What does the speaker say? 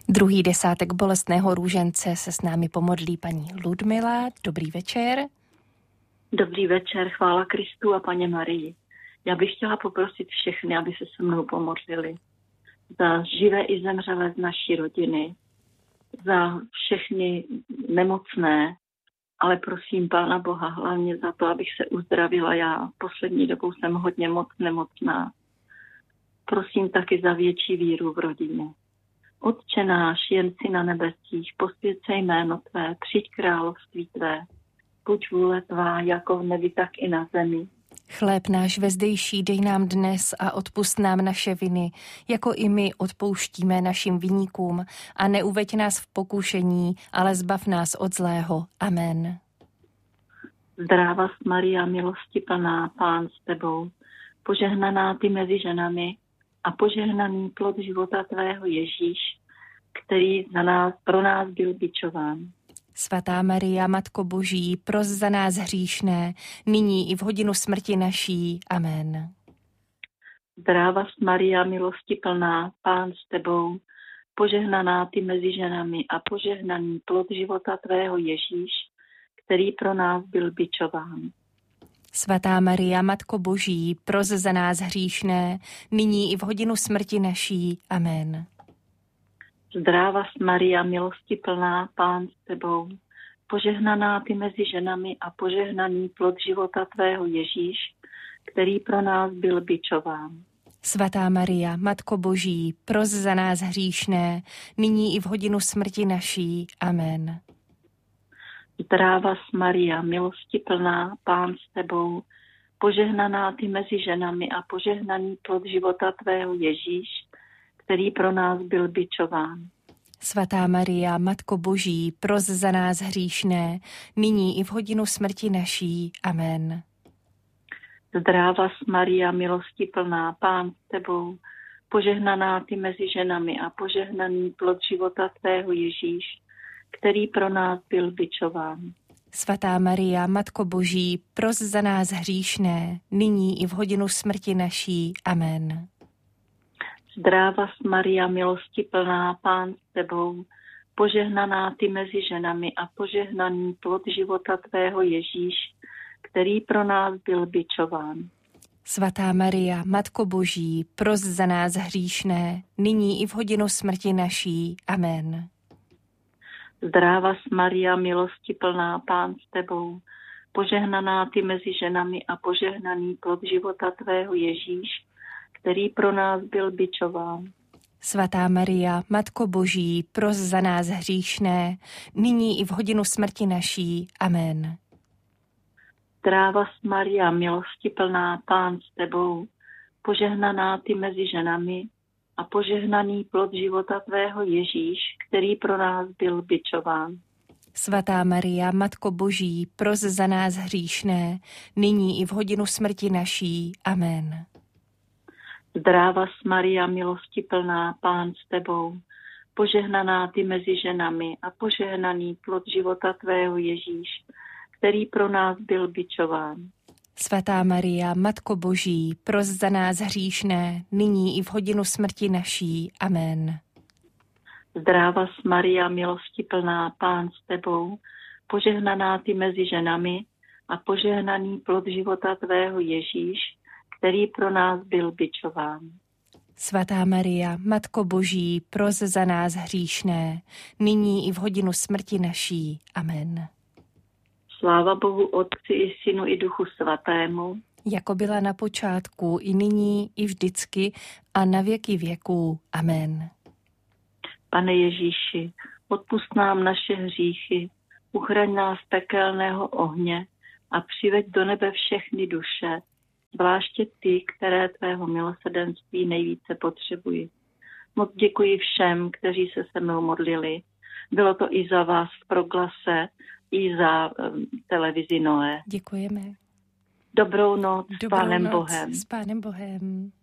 Druhý desátek bolestného růžence se s námi pomodlí paní Ludmila. Dobrý večer. Dobrý večer, chvála Kristu a Panně Marii. Já bych chtěla poprosit všechny, aby se mnou pomodlili. Za živé i zemřelé z naší rodiny, za všechny nemocné, ale prosím Pána Boha hlavně za to, abych se uzdravila. Já poslední dobou jsem hodně moc nemocná. Prosím taky za větší víru v rodině. Otče náš, jen si na nebesích, posvěť se jméno Tvé, přijď království Tvé. Buď vůle Tvá, jako v nebi, tak i na zemi. Chléb náš vezdejší dej nám dnes a odpusť nám naše viny, jako i my odpouštíme našim viníkům, a neuveď nás v pokušení, ale zbav nás od zlého. Amen. Zdráva Maria, milosti plná, Pán s Tebou, požehnaná Ty mezi ženami a požehnaný plod života Tvého Ježíš, který pro nás byl bičován. Svatá Maria, Matko Boží, pros za nás hříšné, nyní i v hodinu smrti naší. Amen. Zdráva Maria, milosti plná, Pán s Tebou, požehnaná Ty mezi ženami a požehnaný plod života Tvého Ježíš, který pro nás byl bičován. Svatá Maria, Matko Boží, pros za nás hříšné, nyní i v hodinu smrti naší. Amen. Zdráva Maria, milosti plná, Pán s Tebou, požehnaná Ty mezi ženami a požehnaný plod života Tvého Ježíš, který pro nás byl bičován. Svatá Maria, Matko Boží, pros za nás hříšné, nyní i v hodinu smrti naší. Amen. Zdráva Maria, milosti plná, Pán s Tebou, požehnaná Ty mezi ženami a požehnaný plod života Tvého Ježíš, který pro nás byl bičován. Svatá Maria, Matko Boží, pros za nás hříšné, nyní i v hodinu smrti naší. Amen. Zdráva Maria, milosti plná, Pán s Tebou, požehnaná Ty mezi ženami a požehnaný plod života Tvého Ježíš, který pro nás byl bičován. Svatá Maria, Matko Boží, pros za nás hříšné, nyní i v hodinu smrti naší. Amen. Zdráva Maria, milosti plná, Pán s Tebou, požehnaná Ty mezi ženami a požehnaný plod života Tvého Ježíš, který pro nás byl bičován. Svatá Maria, Matko Boží, pros za nás hříšné, nyní i v hodinu smrti naší. Amen. Zdráva Maria, milosti plná, Pán s Tebou, požehnaná Ty mezi ženami a požehnaný plod života Tvého Ježíš, který pro nás byl bičován. Svatá Maria, Matko Boží, pros za nás hříšné, nyní i v hodinu smrti naší. Amen. Zdráva Maria, milosti plná, Pán s Tebou, požehnaná Ty mezi ženami a požehnaný plod života Tvého Ježíš, který pro nás byl bičován. Svatá Maria, Matko Boží, pros za nás hříšné, nyní i v hodinu smrti naší. Amen. Zdráva Maria, milosti plná, Pán s Tebou, požehnaná Ty mezi ženami a požehnaný plod života Tvého Ježíš, který pro nás byl bičován. Svatá Maria, Matko Boží, pros za nás hříšné, nyní i v hodinu smrti naší. Amen. Zdráva Maria, milosti plná, Pán s Tebou, požehnaná Ty mezi ženami a požehnaný plod života Tvého Ježíš, který pro nás byl bičován. Svatá Maria, Matko Boží, pros za nás hříšné, nyní i v hodinu smrti naší. Amen. Sláva Bohu Otci i Synu i Duchu Svatému, jako byla na počátku, i nyní, i vždycky, a na věky věků. Amen. Pane Ježíši, odpusť nám naše hříchy, uchraň nás z pekelného ohně a přiveď do nebe všechny duše, zvláště ty, které Tvého milosrdenství nejvíce potřebují. Moc děkuji všem, kteří se mnou modlili. Bylo to i za vás v Proglase, i za televizi Noé. Děkujeme. Dobrou noc s Dobrou Pánem noc Bohem. S Pánem Bohem.